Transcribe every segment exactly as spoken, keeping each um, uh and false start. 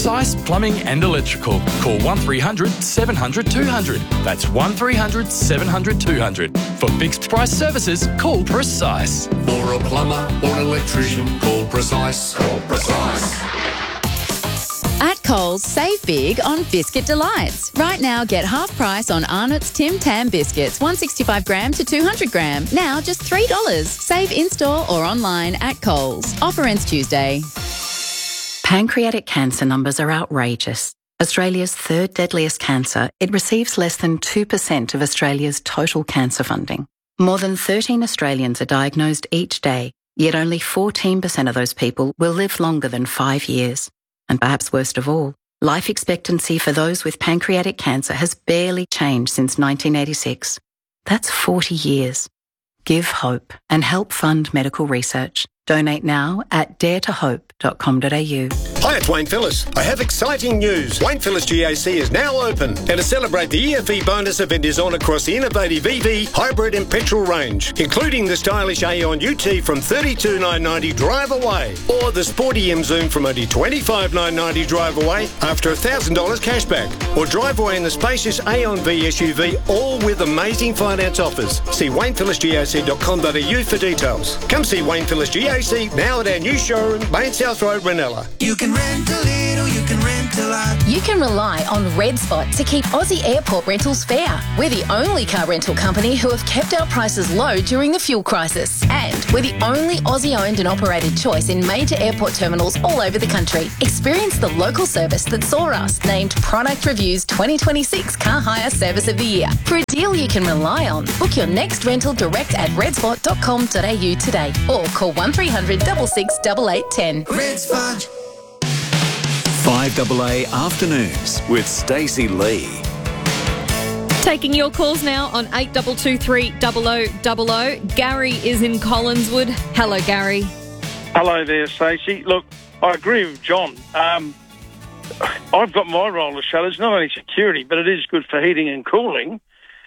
Precise Plumbing and Electrical. Call one three hundred seven hundred two hundred. That's one three hundred seven hundred two hundred. For fixed price services, call Precise. For a plumber or an electrician, call Precise. Call Precise. At Coles, save big on Biscuit Delights. Right now, get half price on Arnott's Tim Tam biscuits, one sixty-five gram to two hundred gram. Now just three dollars. Save in-store or online at Coles. Offer ends Tuesday. Pancreatic cancer numbers are outrageous. Australia's third deadliest cancer, it receives less than two percent of Australia's total cancer funding. More than thirteen Australians are diagnosed each day, yet only fourteen percent of those people will live longer than five years. And perhaps worst of all, life expectancy for those with pancreatic cancer has barely changed since nineteen eighty-six. That's forty years. Give hope and help fund medical research. Donate now at dare to hope dot com dot a u. Hi, it's Wayne Phillips. I have exciting news. Wayne Phillips G A C is now open, and to celebrate, the E F E bonus event is on across the innovative E V, hybrid and petrol range, including the stylish Aeon U T from thirty-two thousand nine hundred ninety drive away, or the sporty M Zoom from only twenty-five thousand nine hundred ninety drive away after one thousand dollars cashback, or drive away in the spacious Aeon V S U V, all with amazing finance offers. See wayne phillips g a c dot com dot a u for details. Come see Wayne Phillips G A C now at our new showroom, Main South Road, Ranella. You can rent a little, you can rent a lot. You can rely on Red Spot to keep Aussie airport rentals fair. We're the only car rental company who have kept our prices low during the fuel crisis. And we're the only Aussie-owned and operated choice in major airport terminals all over the country. Experience the local service that saw us named Product Review's twenty twenty-six Car Hire Service of the Year. For a deal you can rely on, book your next rental direct at red spot dot com dot a u today or call one three hundred six six eight eight one zero. Red Spot. five A A Afternoons with Stacey Lee. Taking your calls now on eight two two three double oh double oh. Gary is in Collinswood. Hello, Gary. Hello there, Stacey. Look, I agree with John. Um, I've got my roller shutters, not only security, but it is good for heating and cooling.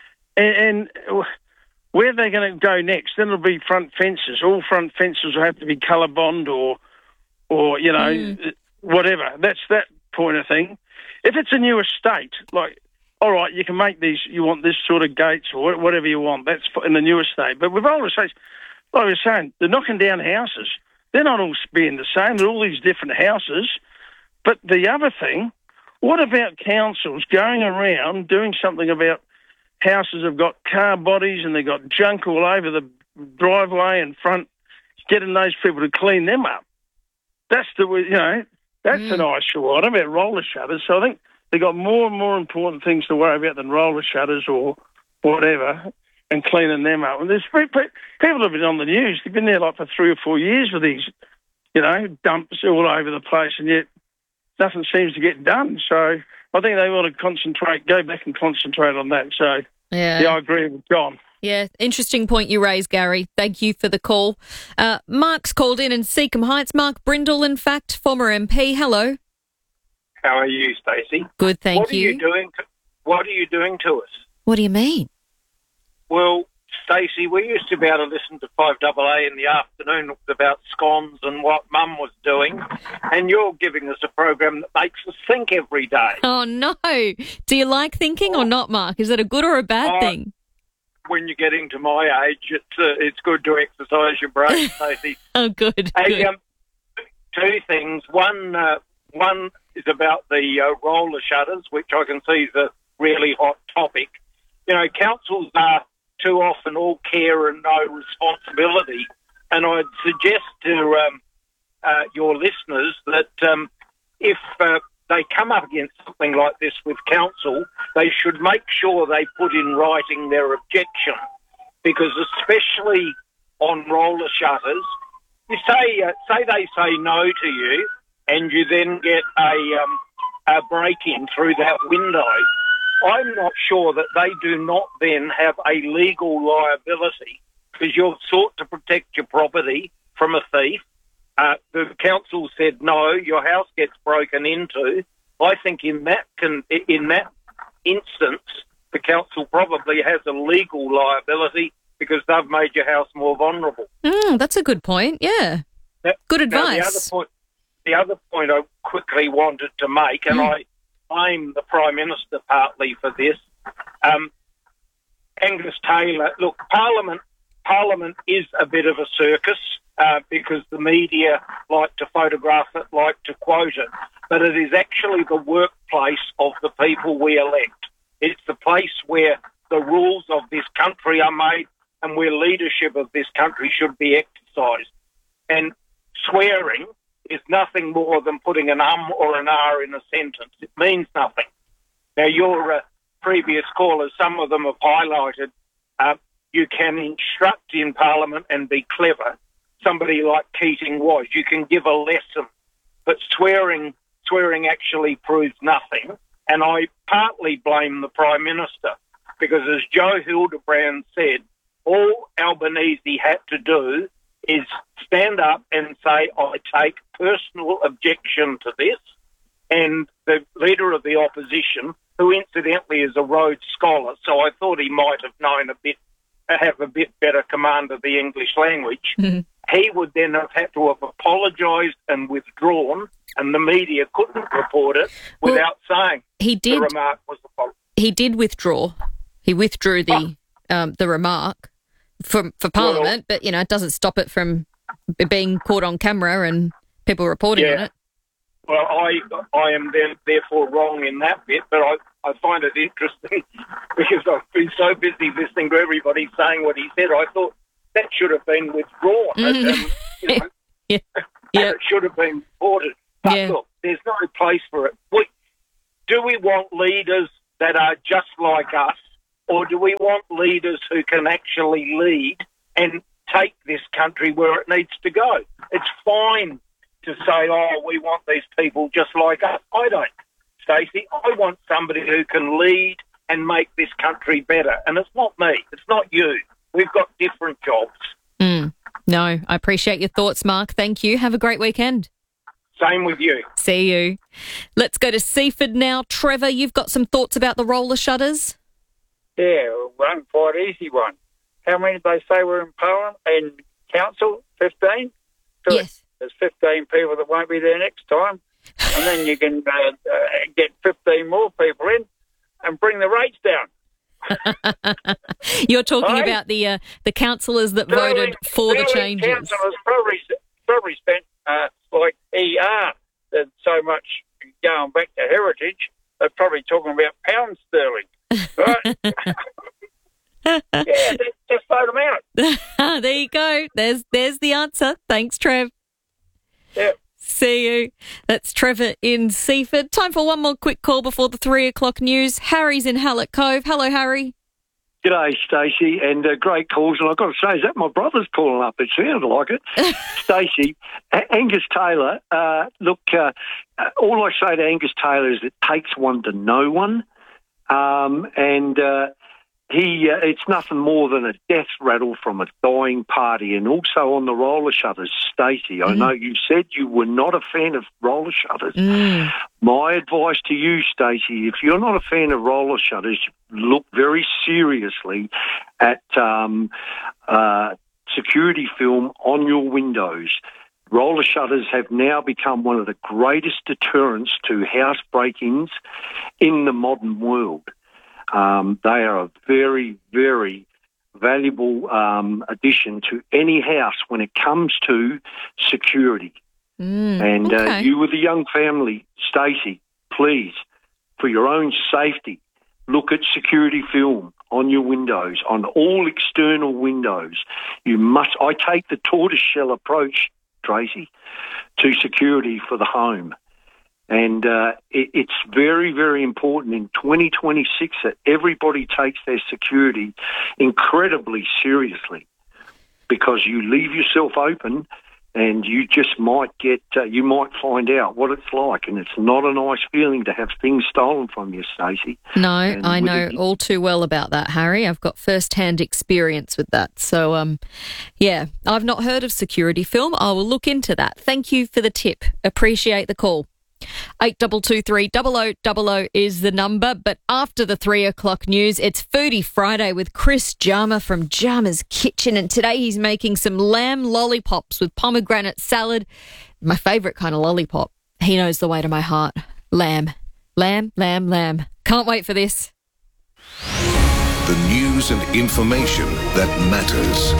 And, and where are they going to go next? Then it'll be front fences. All front fences will have to be colour bond or, or you know, mm. whatever. That's that point of thing. If it's a new estate, like, all right, you can make these, you want this sort of gates or whatever you want. That's in the new estate. But with older estates, like I was saying, they're knocking down houses. They're not all being the same. They're all these different houses. But the other thing, what about councils going around doing something about houses have got car bodies and they've got junk all over the driveway and front, getting those people to clean them up? That's the, you know, that's mm. an issue item about roller shutters. So I think they've got more and more important things to worry about than roller shutters or whatever and cleaning them up. And there's people have been on the news. They've been there like for three or four years with these, you know, dumps all over the place, and yet nothing seems to get done. So I think they want to concentrate, go back and concentrate on that. So, yeah, yeah I agree with John. Yeah, interesting point you raised, Gary. Thank you for the call. Uh, Mark's called in in Seacombe Heights. Mark Brindle, in fact, former M P. Hello. How are you, Stacey? Good, thank what you. Are you doing to, what are you doing to us? What do you mean? Well, Stacey, we used to be able to listen to five A A in the afternoon about scones and what Mum was doing, and you're giving us a program that makes us think every day. Oh, no. Do you like thinking or not, Mark? Is it a good or a bad uh, thing? When you're getting to my age, it's uh, it's good to exercise your brain, Stacey. Oh, good. Hey, good. Um, two things. One, uh, one is about the uh, roller shutters, which I can see is a really hot topic. You know, councils are too often all care and no responsibility, and I'd suggest to um, uh, your listeners that um, if uh, they come up against something like this with council, they should make sure they put in writing their objection, because especially on roller shutters, you say uh, say they say no to you, and you then get a um, a break-in through that window. I'm not sure that they do not then have a legal liability, because you're sought to protect your property from a thief. Uh, the council said no, your house gets broken into. I think in that can, in that instance, the council probably has a legal liability because they've made your house more vulnerable. Mm, that's a good point. Yeah, now, good advice. Now the other point, the other point I quickly wanted to make, and mm. I blame the Prime Minister partly for this. Um, Angus Taylor, look, Parliament, Parliament is a bit of a circus uh, because the media like to photograph it, like to quote it, but it is actually the workplace of the people we elect. It's the place where the rules of this country are made and where leadership of this country should be exercised. And swearing is nothing more than putting an um or an R in a sentence. It means nothing. Now, your uh, previous callers, some of them have highlighted, uh, you can instruct in Parliament and be clever. Somebody like Keating was. You can give a lesson. But swearing, swearing actually proves nothing. And I partly blame the Prime Minister because, as Joe Hildebrand said, all Albanese had to do is stand up and say, I take personal objection to this. And the Leader of the Opposition, who incidentally is a Rhodes Scholar, so I thought he might have known a bit, have a bit better command of the English language, mm-hmm. he would then have had to have apologised and withdrawn, and the media couldn't report it well, without saying he did, the remark was a fault. He did withdraw. He withdrew the oh. um, the remark for, for Parliament, well, but, you know, it doesn't stop it from being caught on camera and people reporting yeah. on it. Well, I I am then therefore wrong in that bit, but I, I find it interesting because I've been so busy listening to everybody saying what he said. I thought that should have been withdrawn. Mm. And, you know, yeah. Yeah. It should have been reported. But yeah. look, there's no place for it. We, do we want leaders that are just like us, or do we want leaders who can actually lead and take this country where it needs to go? It's fine to say, oh, we want these people just like us. I don't, Stacey. I want somebody who can lead and make this country better. And it's not me. It's not you. We've got different jobs. Mm. No, I appreciate your thoughts, Mark. Thank you. Have a great weekend. Same with you. See you. Let's go to Seaford now. Trevor, you've got some thoughts about the roller shutters? Yeah, one quite easy one. How many did they say were in Parliament and Council? fifteen? So yes. There's fifteen people that won't be there next time. And then you can uh, uh, get fifteen more people in and bring the rates down. You're talking right? about the uh, the councillors that Sterling, voted for Sterling the changes. Councillors probably, probably spent, uh, like E R, there's so much going back to heritage, they're probably talking about pound sterling. Right? yeah, just vote them out. There you go. There's there's the answer. Thanks, Trev. Yep. See you. That's Trevor in Seaford. Time for one more quick call before the three o'clock news. Harry's in Hallett Cove. Hello, Harry. G'day, Stacey, and uh, great calls. And I've got to say, is that my brother's calling up? It sounded like it. Stacey, A- Angus Taylor, uh, look, uh, all I say to Angus Taylor is it takes one to know one. Um, and uh, he, uh, it's nothing more than a death rattle from a dying party. And also on the roller shutters, Stacey, mm. I know you said you were not a fan of roller shutters. Mm. My advice to you, Stacey, if you're not a fan of roller shutters, look very seriously at um, uh, security film on your windows. Roller shutters have now become one of the greatest deterrents to house break-ins in the modern world. Um, they are a very, very valuable um, addition to any house when it comes to security. Mm, and okay. uh, you with a young family, Stacey, please, for your own safety, look at security film on your windows, on all external windows. You must. I take the tortoiseshell approach, Tracy, to security for the home. And uh, it, it's very, very important in twenty twenty-six that everybody takes their security incredibly seriously, because you leave yourself open and you just might get, uh, you might find out what it's like, and it's not a nice feeling to have things stolen from you, Stacey. No, and I know it, all too well about that, Harry. I've got first-hand experience with that. So, um, yeah, I've not heard of security film. I will look into that. Thank you for the tip. Appreciate the call. eight two two three, double oh double oh is the number. But after the three o'clock news, it's Foodie Friday with Chris Jama from Jama's Kitchen. And today he's making some lamb lollipops with pomegranate salad. my favourite kind of lollipop. He knows the way to my heart. Lamb. Lamb, lamb, lamb. Can't wait for this. The news and information that matters.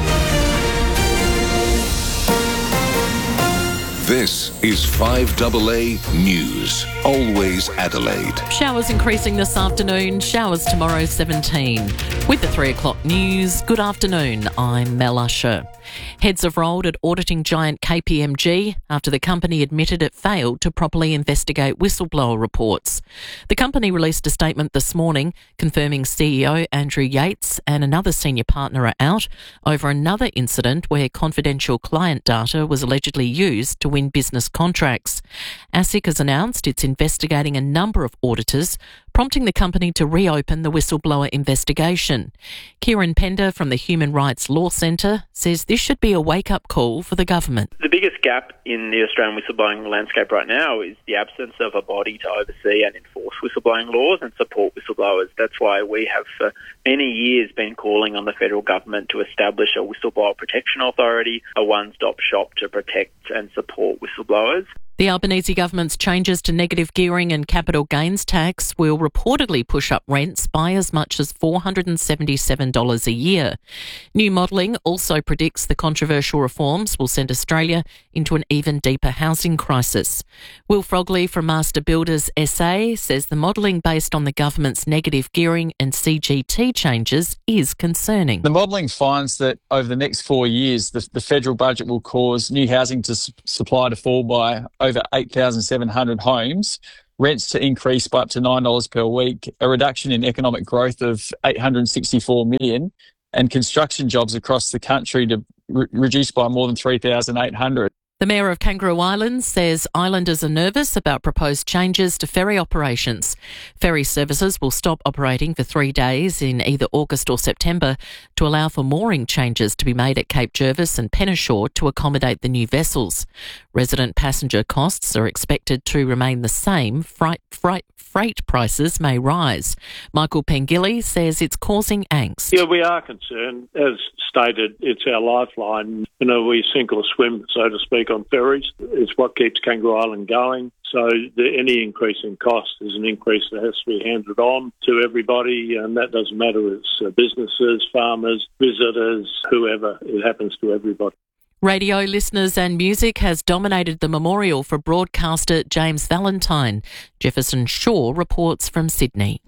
This is five A A News. Always Adelaide. Showers increasing this afternoon, showers tomorrow seventeen. With the three o'clock news, good afternoon, I'm Mel Usher. Heads have rolled at auditing giant K P M G after the company admitted it failed to properly investigate whistleblower reports. The company released a statement this morning confirming C E O Andrew Yates and another senior partner are out over another incident where confidential client data was allegedly used to win business contracts. ASIC has announced it's investigating a number of auditors, prompting the company to reopen the whistleblower investigation. Kieran Pender from the Human Rights Law Centre says this should be a wake-up call for the government. The biggest gap in the Australian whistleblowing landscape right now is the absence of a body to oversee and enforce whistleblowing laws and support whistleblowers. That's why we have for many years been calling on the federal government to establish a whistleblower protection authority, a one-stop shop to protect and support whistleblowers. The Albanese government's changes to negative gearing and capital gains tax will reportedly push up rents by as much as four hundred seventy-seven dollars a year. New modelling also predicts the controversial reforms will send Australia into an even deeper housing crisis. Will Frogley from Master Builders S A says the modelling based on the government's negative gearing and C G T changes is concerning. The modelling finds that over the next four years, the, the federal budget will cause new housing to su- supply to fall by over eight thousand seven hundred homes, rents to increase by up to nine dollars per week, a reduction in economic growth of eight hundred sixty-four million, and construction jobs across the country to re- reduce by more than three thousand eight hundred. The Mayor of Kangaroo Island says islanders are nervous about proposed changes to ferry operations. Ferry services will stop operating for three days in either August or September to allow for mooring changes to be made at Cape Jervis and Penneshaw to accommodate the new vessels. Resident passenger costs are expected to remain the same. Freight, freight, freight prices may rise. Michael Pengilly says it's causing angst. Yeah, we are concerned. As stated, it's our lifeline. You know, we sink or swim, so to speak, on ferries. It's what keeps Kangaroo Island going. So the, any increase in cost is an increase that has to be handed on to everybody, and that doesn't matter. It's uh, businesses, farmers, visitors, whoever. It happens to everybody. Radio listeners and music has dominated the memorial for broadcaster James Valentine. Jefferson Shaw reports from Sydney.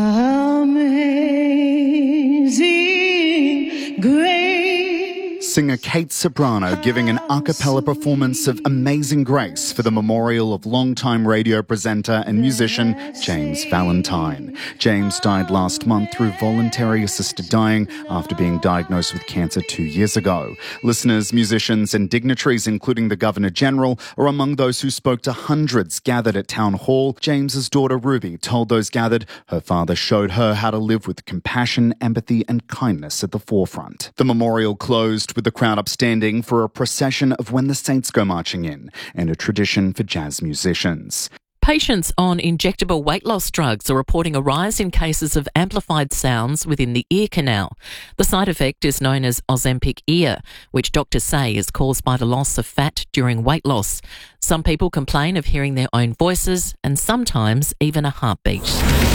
Amazing Grace. Singer Kate Sobrano giving an a cappella performance of Amazing Grace for the memorial of longtime radio presenter and musician James Valentine. James died last month through voluntary assisted dying after being diagnosed with cancer two years ago. Listeners, musicians and dignitaries, including the Governor-General, are among those who spoke to hundreds gathered at Town Hall. James's daughter Ruby told those gathered her father showed her how to live with compassion, empathy and kindness at the forefront. The memorial closed with the crowd upstanding for a procession of When the Saints Go Marching In and a tradition for jazz musicians. Patients on injectable weight loss drugs are reporting a rise in cases of amplified sounds within the ear canal. The side effect is known as Ozempic ear, which doctors say is caused by the loss of fat during weight loss. Some people complain of hearing their own voices and sometimes even a heartbeat.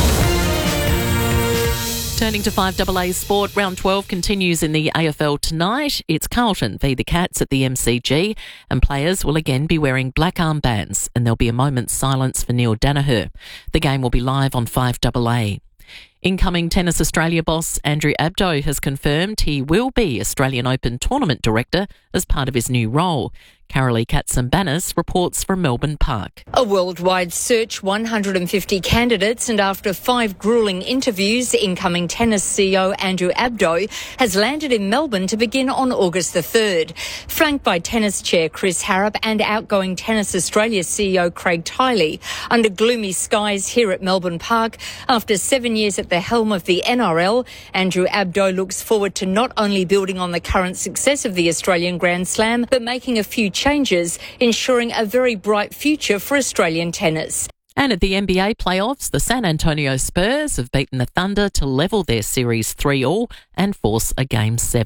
Turning to five A A Sport, round twelve continues in the A F L tonight. It's Carlton v the Cats at the M C G, and players will again be wearing black armbands, and there'll be a moment's silence for Neil Danaher. The game will be live on five A A. Incoming Tennis Australia boss Andrew Abdo has confirmed he will be Australian Open Tournament Director as part of his new role. Carolee Katsambanis reports from Melbourne Park. A worldwide search, one hundred fifty candidates, and after five gruelling interviews, incoming tennis C E O Andrew Abdo has landed in Melbourne to begin on August the third. Flanked by tennis chair Chris Harrop and outgoing Tennis Australia C E O Craig Tiley, under gloomy skies here at Melbourne Park, after seven years at the helm of the N R L, Andrew Abdo looks forward to not only building on the current success of the Australian Grand Slam, but making a few changes, ensuring a very bright future for Australian tennis. And at the N B A playoffs, the San Antonio Spurs have beaten the Thunder to level their series three all and force a game seven.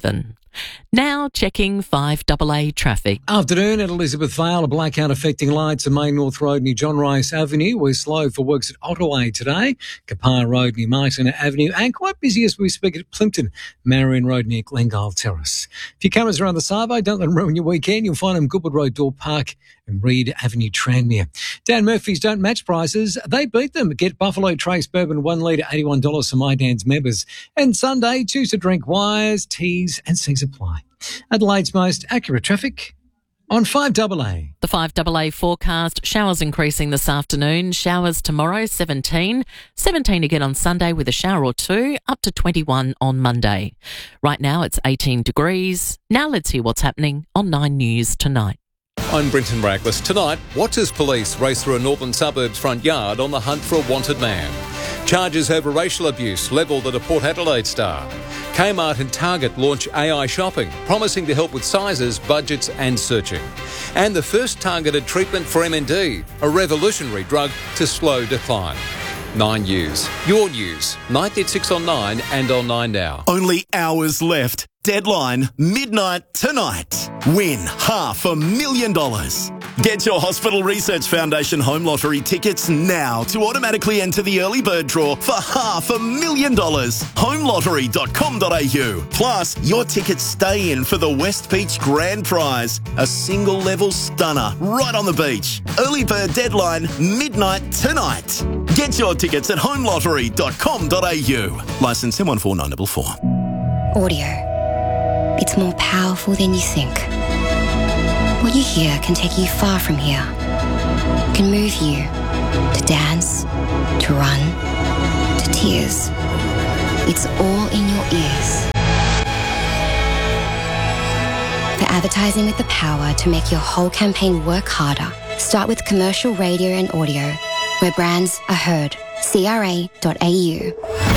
Now checking five A A traffic. Afternoon at Elizabeth Vale, a blackout affecting lights at Main North Road near John Rice Avenue. We're slow for works at Ottaway today, Kapar Road near Martin Avenue, and quite busy as we speak at Plimpton, Marion Road near Glengyle Terrace. If your cameras are around the Savo, don't let them ruin your weekend. You'll find them Goodwood Road, Door Park and Reed Avenue, Tranmere. Dan Murphy's don't match prices. They beat them. Get Buffalo Trace Bourbon one litre, eighty-one dollars for My Dan's members. And Sunday, choose to drink wires, teas and C's apply. Adelaide's most accurate traffic on five A A. The five A A forecast, showers increasing this afternoon, showers tomorrow, seventeen, seventeen again on Sunday with a shower or two, up to twenty-one on Monday. Right now it's eighteen degrees. Now let's hear what's happening on Nine News tonight. I'm Brenton Braglis. Tonight, Watches police race through a northern suburbs front yard on the hunt for a wanted man. Charges over racial abuse levelled at a Port Adelaide star. Kmart and Target launch A I shopping, promising to help with sizes, budgets and searching. And the first targeted treatment for M N D, a revolutionary drug to slow decline. Nine News. Your news. Ninety at six on Nine and on Nine Now. Only hours left. Deadline, midnight tonight. Win half a million dollars. Get your Hospital Research Foundation Home Lottery tickets now to automatically enter the early bird draw for half a million dollars. home lottery dot com dot a u. Plus, your tickets stay in for the West Beach Grand Prize, a single level stunner right on the beach. Early bird deadline, midnight tonight. Get your tickets at home lottery dot com dot a u. Licence M one four nine four four. Audio. It's more powerful than you think. What you hear can take you far from here. It can move you to dance, to run, to tears. It's all in your ears. For advertising with the power to make your whole campaign work harder, start with commercial radio and audio, where brands are heard. C R A dot A U.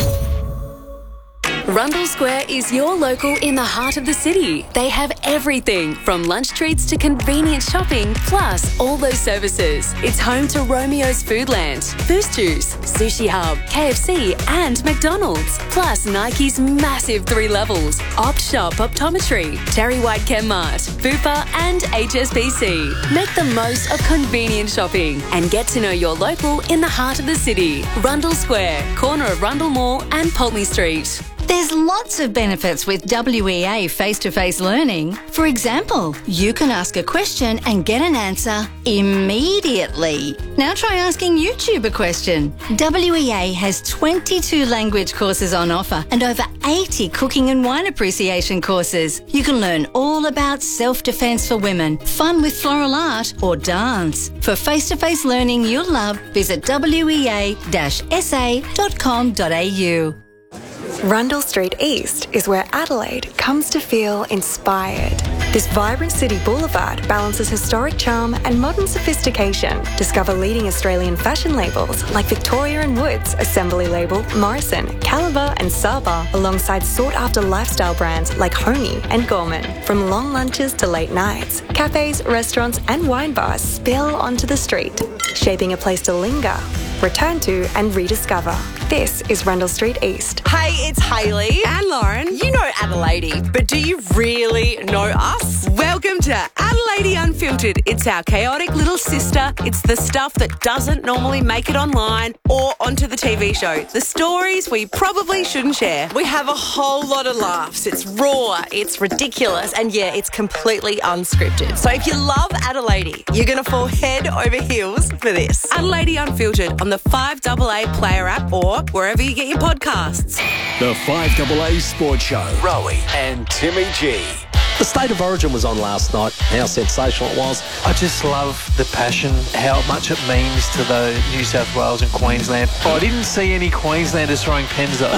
Rundle Square is your local in the heart of the city. They have everything from lunch treats to convenient shopping, plus all those services. It's home to Romeo's Foodland, Boost Juice, Sushi Hub, K F C and McDonald's, plus Nike's massive three levels, Opt Shop Optometry, Terry White Chemmart, Bupa and H S B C. Make the most of convenient shopping and get to know your local in the heart of the city. Rundle Square, corner of Rundle Mall and Pulteney Street. There's lots of benefits with W E A face-to-face learning. For example, you can ask a question and get an answer immediately. Now try asking YouTube a question. W E A has twenty-two language courses on offer and over eighty cooking and wine appreciation courses. You can learn all about self-defense for women, fun with floral art or dance. For face-to-face learning you'll love, visit w e a dash s a dot com dot a u. Rundle Street East is where Adelaide comes to feel inspired. This vibrant city boulevard balances historic charm and modern sophistication. Discover leading Australian fashion labels like Victoria and Woods, Assembly Label, Morrison, Caliber and Saba, alongside sought-after lifestyle brands like Homey and Gorman. From long lunches to late nights, cafes, restaurants and wine bars spill onto the street, shaping a place to linger, return to and rediscover. This is Rundle Street East. Hey, it's Hayley and Lauren. You know Adelaide, but do you really know us? Welcome to Adelaide Unfiltered. It's our chaotic little sister. It's the stuff that doesn't normally make it online or onto the T V show. The stories we probably shouldn't share. We have a whole lot of laughs. It's raw, it's ridiculous, and yeah, it's completely unscripted. So if you love Adelaide, you're going to fall head over heels for this. Adelaide Unfiltered on the five A A Player app or wherever you get your podcasts. The five A A Sports Show. Rowie and Timmy G. The State of Origin was on last night. How sensational it was. I just love the passion, how much it means to the New South Wales and Queensland. I didn't see any Queenslanders throwing pens though.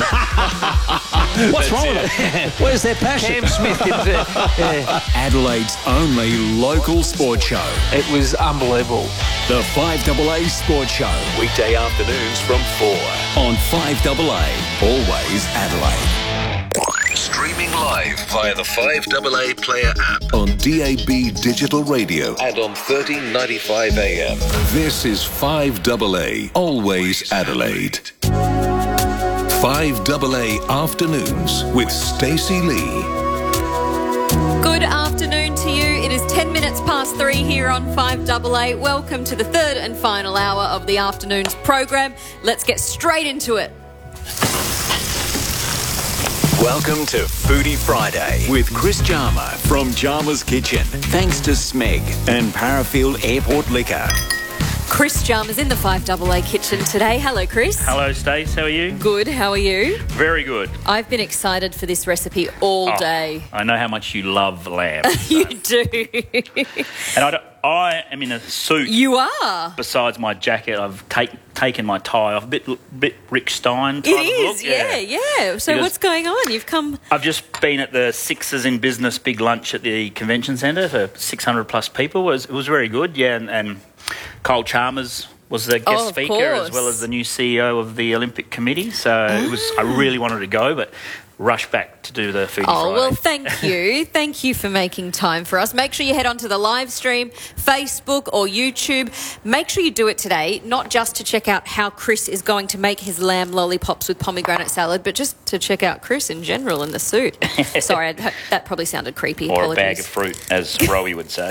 What's wrong with it? Where's their passion? Cam Smith didn't it. Yeah. Adelaide's only local sports show. It was unbelievable. The five A A Sports Show. Weekday afternoons from four on five A A. Always Adelaide. Streaming live via the five A A Player app on D A B Digital Radio and on thirteen ninety-five A M. This is five A A, always Adelaide. five A A Afternoons with Stacey Lee. Good afternoon to you. It is ten minutes past three here on five A A. Welcome to the third and final hour of the afternoon's program. Let's get straight into it. Welcome to Foodie Friday with Chris Jarma from Jarma's Kitchen. Thanks to Smeg and Parafield Airport Liquor. Chris Jarma's in the five A A kitchen today. Hello, Chris. Hello, Stace. How are you? Good. How are you? Very good. I've been excited for this recipe all Oh, day. I know how much you love lamb. You do. And I, don't- I am in a suit. You are. Besides my jacket, I've take, taken my tie off. A bit, bit Rick Stein type It of is, look. yeah, yeah. So Because what's going on? You've come... I've just been at the Sixers in Business big lunch at the convention centre for six hundred plus people. It was, it was very good, yeah. And, and Cole Chalmers was the guest Oh, of speaker, as course. well as the new C E O of the Olympic Committee. So it was. I really wanted to go, but rushed back to do the Foodie Oh, Friday. well, thank you. Thank you for making time for us. Make sure you head onto the live stream, Facebook or YouTube. Make sure you do it today, not just to check out how Chris is going to make his lamb lollipops with pomegranate salad, but just to check out Chris in general in the suit. Sorry, I, that probably sounded creepy. Or Apologies. a bag of fruit, as Rowie would say.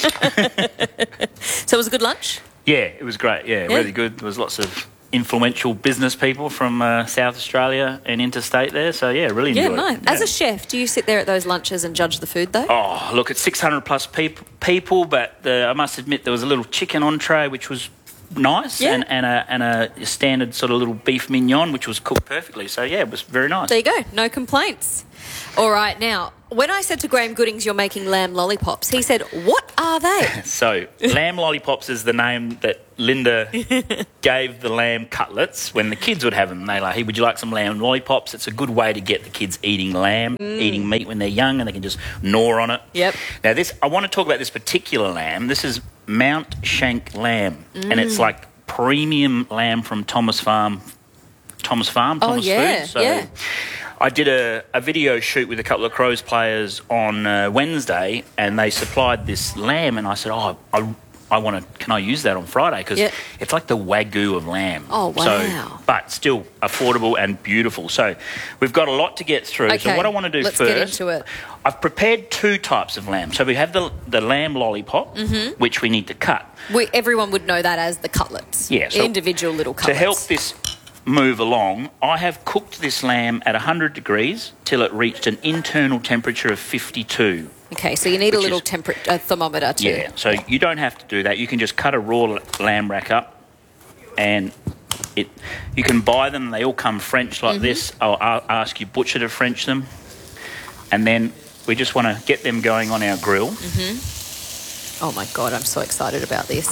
So it was a good lunch? Yeah, it was great. Yeah, Yeah. really good. There was lots of influential business people from uh, South Australia and interstate there. So, yeah, really Yeah, enjoyed nice. it. As a chef, do you sit there at those lunches and judge the food, though? Oh, look, it's six hundred plus peop- people, but the, I must admit there was a little chicken entree, which was nice, Yeah. and, and, a, and a standard sort of little beef mignon, which was cooked perfectly. So, yeah, it was very nice. There you go. No complaints. All right, now, when I said to Graham Goodings you're making lamb lollipops, he said, what are they? So, lamb lollipops is the name that Linda gave the lamb cutlets when the kids would have them. They like, hey, would you like some lamb lollipops? It's a good way to get the kids eating lamb, Mm. eating meat when they're young, and they can just gnaw on it. Yep. Now, this I want to talk about this particular lamb. This is Mount Shank lamb, and it's Mm. like premium lamb from Thomas Farm. Thomas Farm, Oh, Thomas yeah, Food. So yeah. I did a, a video shoot with a couple of Crows players on uh, Wednesday, and they supplied this lamb, and I said, "Oh, I, I want to. Can I use that on Friday? Because Yep. it's like the wagyu of lamb. Oh, wow. So, but still affordable and beautiful. So, we've got a lot to get through. Okay, So, what I want to do let's first, get into it. I've prepared two types of lamb. So, we have the the lamb lollipop, Mhm. which we need to cut. We, everyone would know that as the cutlets. Yeah, so Individual little To cutlets. help this move along, I have cooked this lamb at one hundred degrees till it reached an internal temperature of fifty-two. Okay, so you need a Which little is- temper- uh, thermometer too. Yeah, so you don't have to do that. You can just cut a raw l- lamb rack up, and it. You can buy them. They all come French like Mhm. this. I'll a- ask your butcher to French them, and then we just want to get them going on our grill. hmm Oh my God, I'm so excited about this.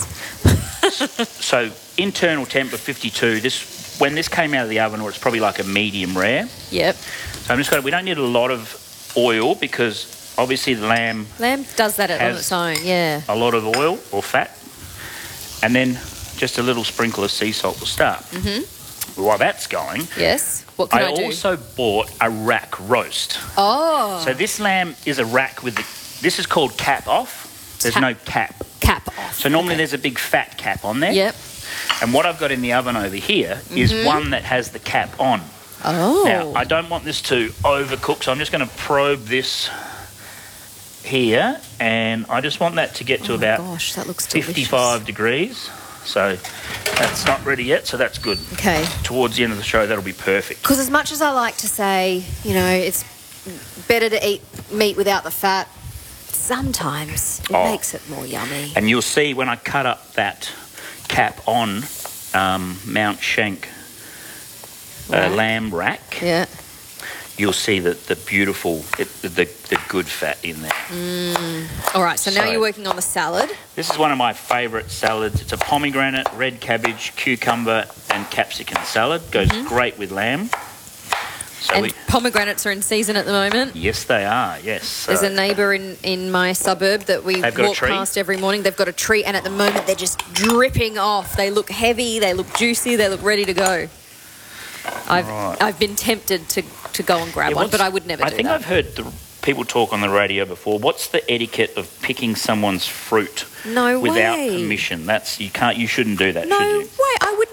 So internal temp of fifty-two. This when this came out of the oven, or it's probably like a medium rare. Yep. So I'm just going. We don't need a lot of oil because obviously the lamb Lamb does that on Has- its own, yeah. a lot of oil or fat, and then just a little sprinkle of sea salt will start. hmm While that's going, Yes. What can I, I do? also bought a rack roast. Oh. So this lamb is a rack with the. This is called cap off. There's Cap- no cap. Cap off. So normally there's a big fat cap on there. Yep. And what I've got in the oven over here is Mhm. one that has the cap on. Oh. Now, I don't want this to overcook, so I'm just going to probe this here, and I just want that to get to Oh my about gosh, that looks fifty-five degrees. So that's not ready yet, so that's good. Okay. Towards the end of the show, that'll be perfect. Because as much as I like to say, you know, it's better to eat meat without the fat, sometimes it Oh. makes it more yummy. And you'll see when I cut up that cap on um, Mount Shank uh, Right. lamb rack, Yeah. you'll see the, the beautiful, it, the, the good fat in there. Mm. All right, so now So- you're working on the salad. This is one of my favourite salads. It's a pomegranate, red cabbage, cucumber and capsicum salad. Goes Mhm. great with lamb. So and we, pomegranates are in season at the moment. yes, they are, yes. There's So a neighbour in, in my suburb that we They've got a walk tree? past every morning. They've got a tree, and at the moment they're just dripping off. They look heavy, they look juicy, they look ready to go. I've Right. I've been tempted to, to go and grab Yeah, one, what's- but I would never I do think that. I've heard the people talk on the radio before. What's the etiquette of picking someone's fruit No without way. permission? That's you can't. You shouldn't do that, No should you? way, I would never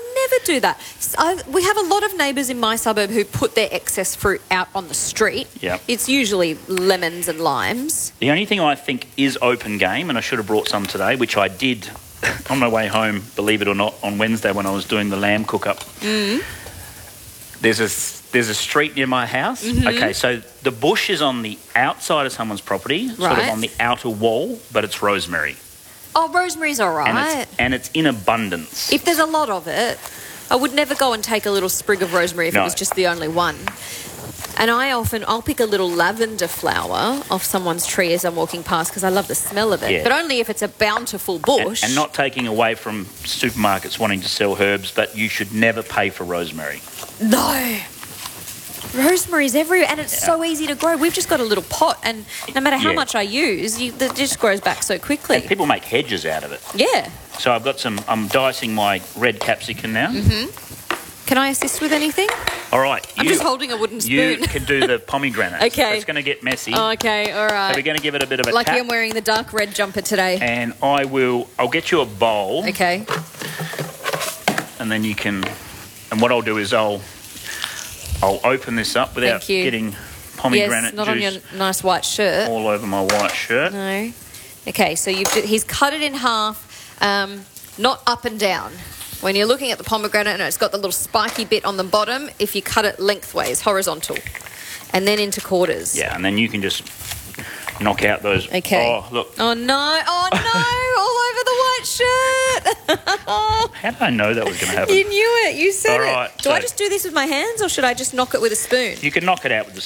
could do that. So I, we have a lot of neighbours in my suburb who put their excess fruit out on the street. Yeah. It's usually lemons and limes. The only thing I think is open game, and I should have brought some today, which I did on my way home, believe it or not, on Wednesday when I was doing the lamb cook-up. Mm. There's a, there's a street near my house. Mm-hmm. Okay, so the bush is on the outside of someone's property, sort Right. of on the outer wall, but it's rosemary. Oh, rosemary's all right. And it's, and it's in abundance. If there's a lot of it, I would never go and take a little sprig of rosemary if No. it was just the only one. And I often, I'll pick a little lavender flower off someone's tree as I'm walking past because I love the smell of it. Yeah. But only if it's a bountiful And, bush. and not taking away from supermarkets wanting to sell herbs, but you should never pay for rosemary. No. Rosemary's everywhere, and it's so easy to grow. We've just got a little pot, and no matter how Yeah. much I use, you, it just grows back so quickly. And people make hedges out of it. Yeah. So I've got some, I'm dicing my red capsicum now. hmm Can I assist with anything? All right. I'm you- just holding a wooden You spoon. can do the pomegranate. Okay. It's going to get messy. Okay, all right. So we're going to give it a bit of a Lucky tap. I'm wearing the dark red jumper today. And I will, I'll get you a bowl. Okay. And then you can, and what I'll do is I'll, I'll open this up without Thank you. getting pomegranate yes, not juice on your nice white shirt. all over my white shirt. No. Okay, so you've, he's cut it in half, um, not up and down. When you're looking at the pomegranate and it's got the little spiky bit on the bottom, if you cut it lengthways, horizontal, and then into quarters. Yeah, and then you can just knock out those. Okay. Oh, look. Oh, no. Oh, no. All over the white shirt. How did I know that was going to happen? You knew it. You said All it. right, Do I so- just do this with my hands or should I just knock it with a spoon? You can knock it out with the